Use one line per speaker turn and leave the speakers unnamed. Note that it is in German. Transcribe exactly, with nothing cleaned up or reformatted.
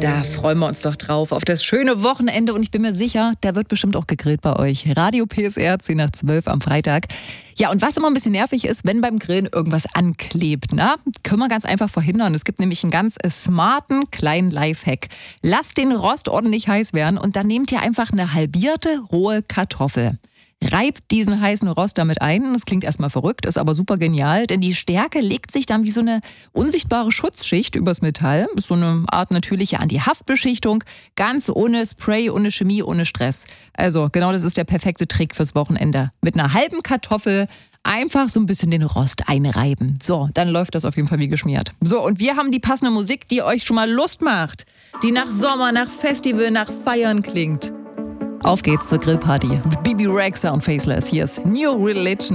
Da freuen wir uns doch drauf auf das schöne Wochenende und ich bin mir sicher, da wird bestimmt auch gegrillt bei euch. Radio P S R, zehn nach zwölf am Freitag. Ja, und was immer ein bisschen nervig ist, wenn beim Grillen irgendwas anklebt, na, können wir ganz einfach verhindern. Es gibt nämlich einen ganz smarten kleinen Lifehack. Lasst den Rost ordentlich heiß werden und dann nehmt ihr einfach eine halbierte rohe Kartoffel. Reibt diesen heißen Rost damit ein. Das klingt erstmal verrückt, ist aber super genial, denn die Stärke legt sich dann wie so eine unsichtbare Schutzschicht übers Metall. Ist so eine Art natürliche Anti-Haftbeschichtung, ganz ohne Spray, ohne Chemie, ohne Stress. Also genau das ist der perfekte Trick fürs Wochenende. Mit einer halben Kartoffel einfach so ein bisschen den Rost einreiben. So, dann läuft das auf jeden Fall wie geschmiert. So, und wir haben die passende Musik, die euch schon mal Lust macht. Die nach Sommer, nach Festival, nach Feiern klingt. Auf geht's zur Grillparty. Bibi Rexha und Faceless. Hier ist New Religion.